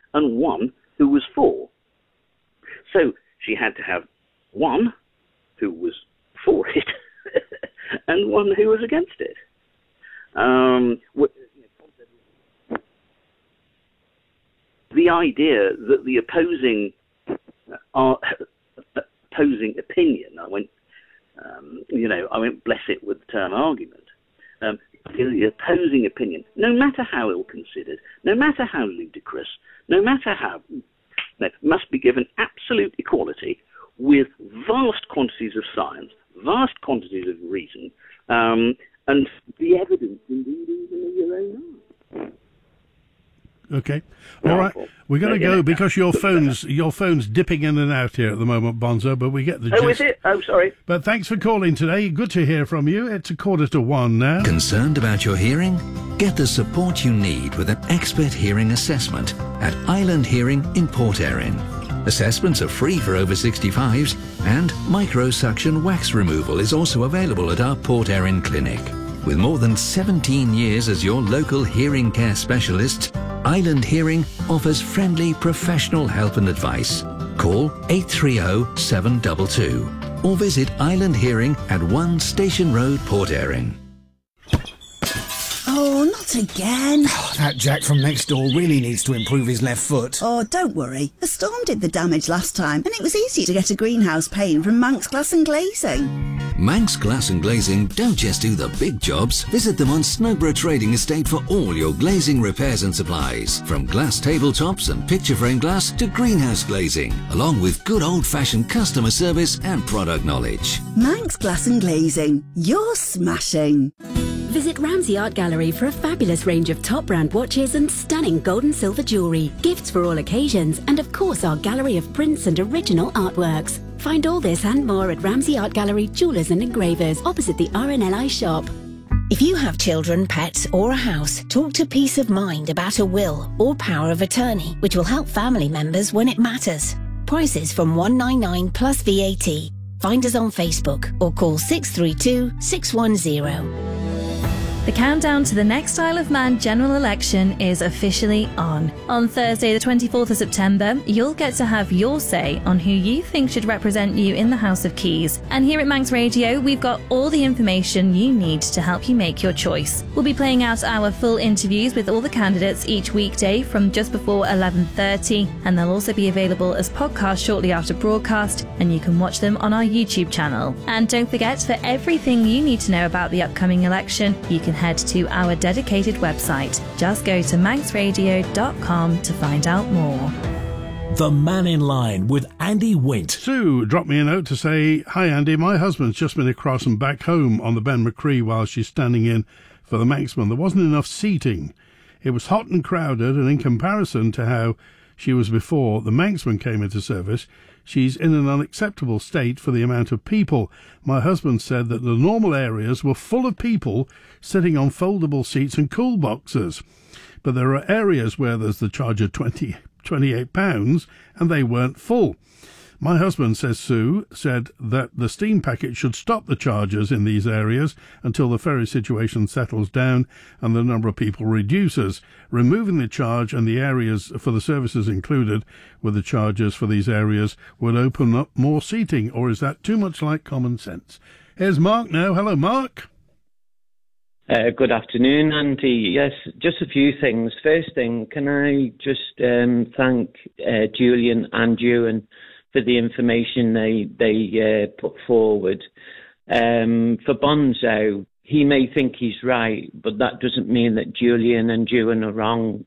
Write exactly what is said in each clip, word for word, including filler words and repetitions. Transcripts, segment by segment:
and one who was for. So she had to have one who was for it and one who was against it. Um, the idea that the opposing uh, opposing opinion, I went, um, you know, I won't bless it with the term argument. Um, the opposing opinion, no matter how ill-considered, no matter how ludicrous, no matter how, no, must be given absolute equality with vast quantities of science, vast quantities of reason, um, and the evidence, indeed, even of your own eyes. Okay. All right. We're going to go because your phone's your phone's dipping in and out here at the moment, Bonzo, but we get the gist. Oh, is it? Oh, sorry. But thanks for calling today. Good to hear from you. It's a quarter to one now. Concerned about your hearing? Get the support you need with an expert hearing assessment at Island Hearing in Port Erin. Assessments are free for over sixty-fives, and microsuction wax removal is also available at our Port Erin clinic. With more than seventeen years as your local hearing care specialist, Island Hearing offers friendly professional help and advice. Call eight three zero, seven two two or visit Island Hearing at one Station Road, Port Erin. Oh, not again. Oh, that Jack from next door really needs to improve his left foot. Oh, don't worry. The storm did the damage last time, and it was easy to get a greenhouse pane from Manx Glass and Glazing. Manx Glass and Glazing don't just do the big jobs. Visit them on Snowborough Trading Estate for all your glazing repairs and supplies. From glass tabletops and picture frame glass to greenhouse glazing, along with good old-fashioned customer service and product knowledge. Manx Glass and Glazing. You're smashing. Visit Ramsey Art Gallery for a fabulous range of top brand watches and stunning gold and silver jewellery, gifts for all occasions, and of course our gallery of prints and original artworks. Find all this and more at Ramsey Art Gallery, Jewellers and Engravers, opposite the R N L I shop. If you have children, pets or a house, talk to Peace of Mind about a will or power of attorney, which will help family members when it matters. Prices from one hundred ninety-nine pounds plus V A T. Find us on Facebook or call six three two, six one zero. The countdown to the next Isle of Man general election is officially on. On Thursday, the twenty-fourth of September, you'll get to have your say on who you think should represent you in the House of Keys. And here at Manx Radio, we've got all the information you need to help you make your choice. We'll be playing out our full interviews with all the candidates each weekday from just before eleven thirty, and they'll also be available as podcasts shortly after broadcast, and you can watch them on our YouTube channel. And don't forget, for everything you need to know about the upcoming election, you can head to our dedicated website. Just go to manx radio dot com to find out more. The Man in Line with Andy Wint. Sue dropped me a note to say, "Hi Andy, my husband's just been across and back home on the Ben McCree while she's standing in for the Manxman. There wasn't enough seating. It was hot and crowded, and in comparison to how she was before the Manxman came into service, she's in an unacceptable state for the amount of people. My husband said that the normal areas were full of people sitting on foldable seats and cool boxes. But there are areas where there's the charge of twenty, twenty-eight pounds and they weren't full. My husband, says Sue, said that the steam packet should stop the charges in these areas until the ferry situation settles down and the number of people reduces. Removing the charge and the areas for the services included with the charges for these areas would open up more seating, or is that too much like common sense?" Here's Mark now. Hello, Mark. Uh, good afternoon, Andy. Yes, just a few things. First thing, can I just um, thank uh, Julian and Ewan for the information they they uh, put forward. Um, for Bonzo, he may think he's right, but that doesn't mean that Julian and Ewan are wrong.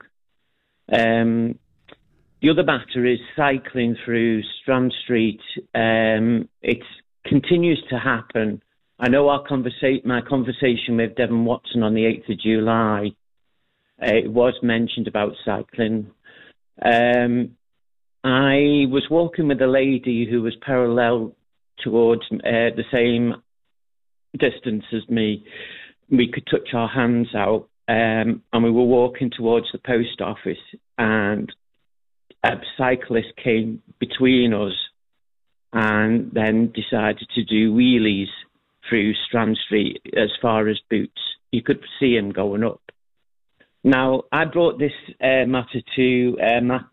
Um, the other matter is cycling through Strand Street. Um, it continues to happen. I know our conversa- my conversation with Devon Watson on the eighth of July, uh, it was mentioned about cycling. Um, I was walking with a lady who was parallel towards uh, the same distance as me. We could touch our hands out, um, and we were walking towards the post office, and a cyclist came between us and then decided to do wheelies through Strand Street as far as Boots. You could see him going up. Now, I brought this uh, matter to uh, Matt,